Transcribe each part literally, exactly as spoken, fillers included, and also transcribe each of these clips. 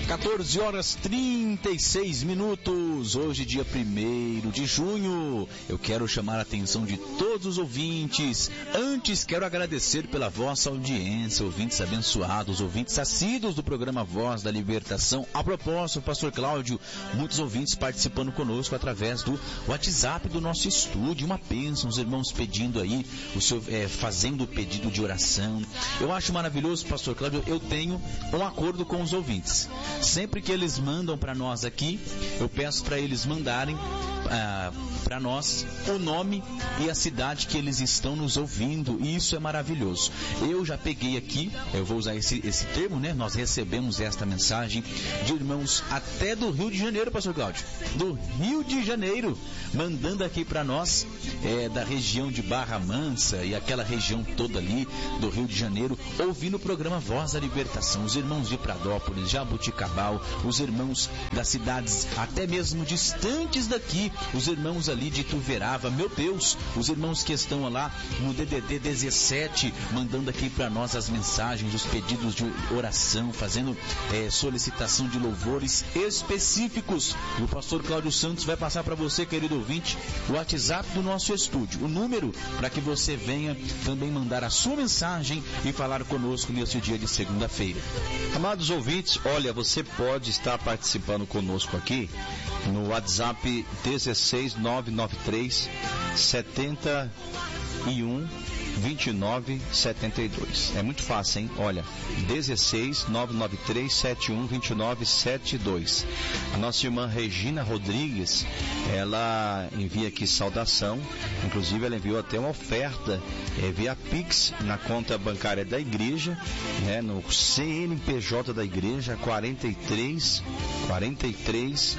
quatorze horas trinta e seis minutos, hoje dia primeiro de junho. Eu quero chamar a atenção de todos os ouvintes. Antes quero agradecer pela vossa audiência, ouvintes abençoados, ouvintes assíduos do programa Voz da Libertação. A propósito, pastor Cláudio, muitos ouvintes participando conosco através do WhatsApp do nosso estúdio. Uma bênção, os irmãos pedindo aí, o seu, é, fazendo o pedido de oração. Eu acho maravilhoso, pastor Cláudio, eu tenho um acordo com os ouvintes. Sempre que eles mandam para nós aqui, eu peço para eles mandarem ah, para nós o nome e a cidade que eles estão nos ouvindo, e isso é maravilhoso. Eu já peguei aqui, eu vou usar esse, esse termo, né? Nós recebemos esta mensagem de irmãos até do Rio de Janeiro, pastor Cláudio, do Rio de Janeiro, mandando aqui para nós, é, da região de Barra Mansa e aquela região toda ali do Rio de Janeiro, ouvindo o programa Voz da Libertação. Os irmãos de Pradópolis, Jabuticabal, os irmãos das cidades até mesmo distantes daqui, os irmãos ali de Ituverava, meu Deus, os irmãos que estão lá no D D D dezessete, mandando aqui para nós as mensagens, os pedidos de oração, fazendo é, solicitação de louvores específicos. E o pastor Cláudio Santos vai passar para você, querido ouvinte, o WhatsApp do nosso estúdio, o número para que você venha também mandar a sua mensagem e falar conosco nesse dia de segunda-feira. Amados ouvintes, olha, você pode estar participando conosco aqui no WhatsApp dezesseis nove nove três setenta e um vinte e nove setenta e dois. É muito fácil, hein? Olha, dezesseis nove nove três setenta e um vinte e nove setenta e dois. A nossa irmã Regina Rodrigues, ela envia aqui saudação, inclusive ela enviou até uma oferta é, via Pix na conta bancária da igreja, né, no C N P J da igreja, quarenta e três quarenta e três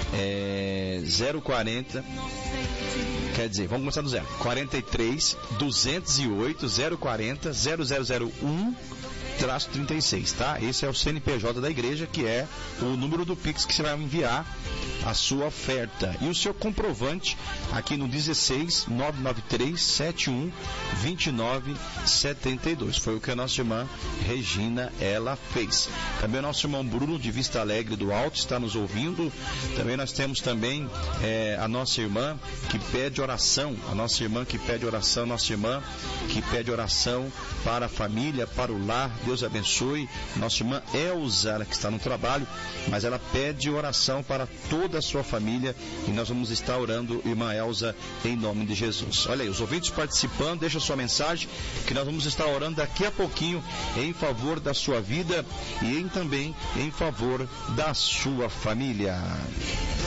é, zero quarenta. Quer dizer, vamos começar do zero. quarenta e três duzentos e oito zero quarenta zero zero zero um traço trinta e seis, tá? Esse é o C N P J da igreja, que é o número do Pix que você vai enviar a sua oferta. E o seu comprovante aqui no dezesseis nove nove três setenta e um vinte e nove setenta e dois. Foi o que a nossa irmã Regina, ela fez. Também o nosso irmão Bruno de Vista Alegre do Alto está nos ouvindo. Também nós temos também é, a nossa irmã que pede oração, a nossa irmã que pede oração, nossa irmã que pede oração para a família, para o lar. Deus abençoe. Nossa irmã Elza, ela que está no trabalho, mas ela pede oração para toda a sua família, e nós vamos estar orando, irmã Elza, em nome de Jesus. Olha aí, os ouvintes participando, deixa sua mensagem, que nós vamos estar orando daqui a pouquinho em favor da sua vida e em, também em favor da sua família.